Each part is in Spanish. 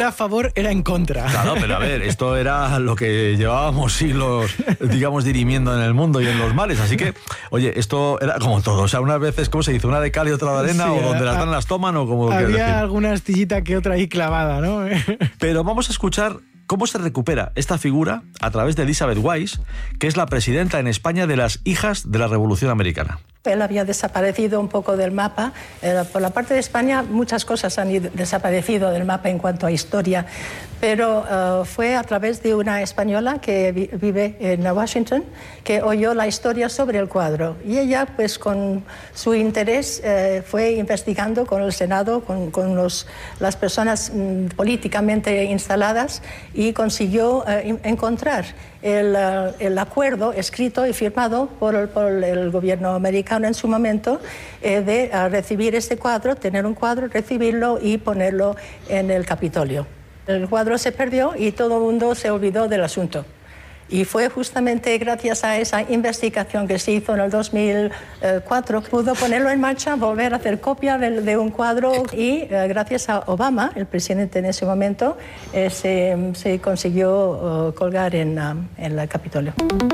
era a favor, era en contra. Claro, pero a ver, esto era lo que llevábamos siglos, digamos, dirimiendo en el mundo y en los mares. Así que, oye, esto era como todo. O sea, unas veces, ¿cómo se dice? Una de cal y otra de arena, o donde las dan las toman, o como... Había alguna astillita que otra ahí clavada, ¿no? Pero vamos a escuchar cómo se recupera esta figura a través de Elizabeth Wise, que es la presidenta en España de las Hijas de la Revolución Americana. Él había desaparecido un poco del mapa. Por la parte de España muchas cosas han desaparecido del mapa en cuanto a historia, pero fue a través de una española que vive en Washington, que oyó la historia sobre el cuadro. Y ella, pues con su interés, fue investigando con el Senado, con las personas políticamente instaladas, y consiguió encontrar el acuerdo escrito y firmado por el gobierno americano en su momento de recibir este cuadro, tener un cuadro, recibirlo y ponerlo en el Capitolio. El cuadro se perdió y todo el mundo se olvidó del asunto. Y fue justamente gracias a esa investigación que se hizo en el 2004, pudo ponerlo en marcha, volver a hacer copia de un cuadro, y gracias a Obama, el presidente en ese momento, se consiguió colgar en el Capitolio.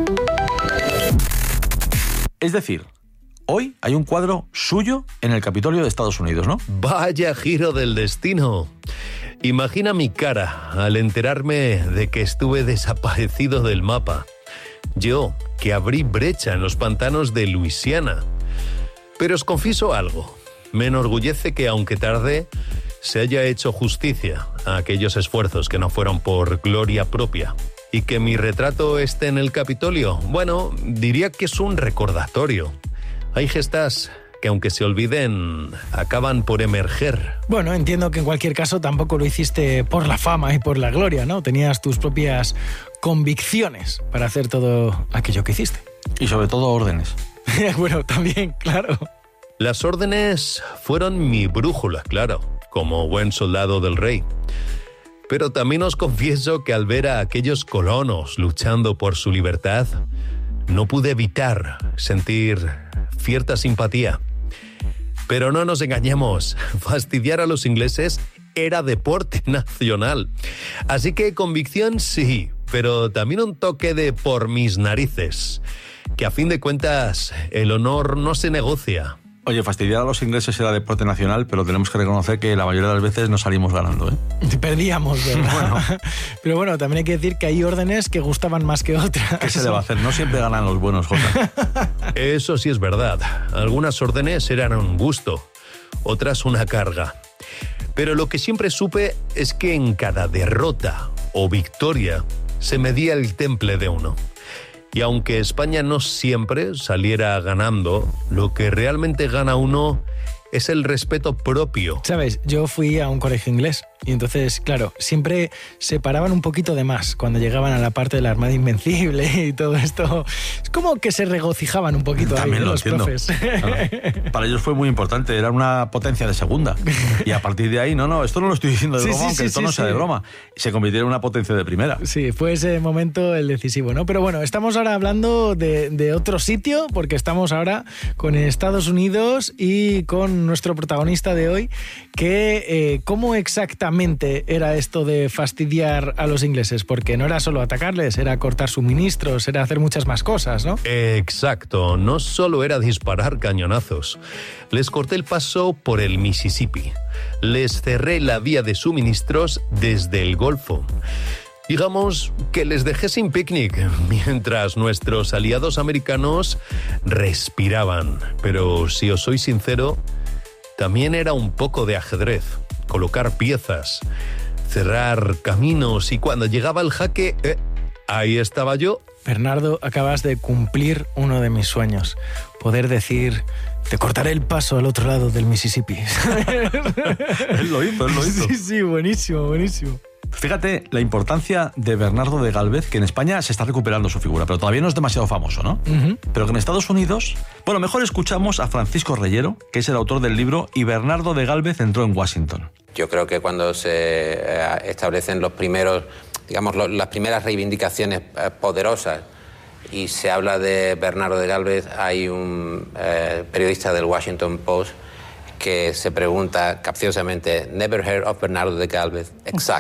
Es decir, hoy hay un cuadro suyo en el Capitolio de Estados Unidos, ¿no? Vaya giro del destino. Imagina mi cara al enterarme de que estuve desaparecido del mapa. Yo, que abrí brecha en los pantanos de Luisiana. Pero os confieso algo. Me enorgullece que, aunque tarde, se haya hecho justicia a aquellos esfuerzos que no fueron por gloria propia. Y que mi retrato esté en el Capitolio, bueno, diría que es un recordatorio. Hay gestas que, aunque se olviden, acaban por emerger. Bueno, entiendo que en cualquier caso tampoco lo hiciste por la fama y por la gloria, ¿no? Tenías tus propias convicciones para hacer todo aquello que hiciste. Y sobre todo órdenes. Bueno, también, claro. Las órdenes fueron mi brújula, claro, como buen soldado del rey. Pero también os confieso que al ver a aquellos colonos luchando por su libertad, no pude evitar sentir cierta simpatía. Pero no nos engañemos, fastidiar a los ingleses era deporte nacional. Así que convicción sí, pero también un toque de por mis narices, que a fin de cuentas el honor no se negocia. Oye, fastidiar a los ingleses era deporte nacional, pero tenemos que reconocer que la mayoría de las veces no salimos ganando, ¿eh? Perdíamos, ¿verdad? Bueno. Pero bueno, también hay que decir que hay órdenes que gustaban más que otras. ¿Qué se le va a hacer? No siempre ganan los buenos, Jota. Eso sí es verdad. Algunas órdenes eran un gusto, otras una carga. Pero lo que siempre supe es que en cada derrota o victoria se medía el temple de uno. Y aunque España no siempre saliera ganando, lo que realmente gana uno es el respeto propio. Sabes, yo fui a un colegio inglés y entonces, claro, siempre se paraban un poquito de más cuando llegaban a la parte de la Armada Invencible y todo esto. Es como que se regocijaban un poquito ahí, también lo los entiendo. profes. Para ellos fue muy importante, era una potencia de segunda. Y a partir de ahí, no, esto no lo estoy diciendo de broma, aunque el tono sea de broma. Se convirtieron en una potencia de primera. Sí, fue ese momento el decisivo, ¿no? Pero bueno, estamos ahora hablando de otro sitio, porque estamos ahora con Estados Unidos y con nuestro protagonista de hoy, que ¿cómo exactamente era esto de fastidiar a los ingleses? Porque no era solo atacarles, era cortar suministros, era hacer muchas más cosas, ¿no? Exacto, no solo era disparar cañonazos. Les corté el paso por el Mississippi. Les cerré la vía de suministros desde el Golfo. Digamos que les dejé sin picnic, mientras nuestros aliados americanos respiraban. Pero si os soy sincero, también era un poco de ajedrez. Colocar piezas, cerrar caminos, y cuando llegaba el jaque, ahí estaba yo. Bernardo, acabas de cumplir uno de mis sueños. Poder decir, te cortaré el paso al otro lado del Mississippi. Él lo hizo. Sí, buenísimo, buenísimo. Fíjate la importancia de Bernardo de Gálvez, que en España se está recuperando su figura, pero todavía no es demasiado famoso, ¿no? Uh-huh. Pero que en Estados Unidos... Bueno, mejor escuchamos a Francisco Reyero, que es el autor del libro Y Bernardo de Gálvez entró en Washington. Yo creo que cuando se establecen los primeros, digamos, las primeras reivindicaciones poderosas y se habla de Bernardo de Gálvez, hay un periodista del Washington Post que se pregunta capciosamente, ¿Never heard of Bernardo de Gálvez? Exacto.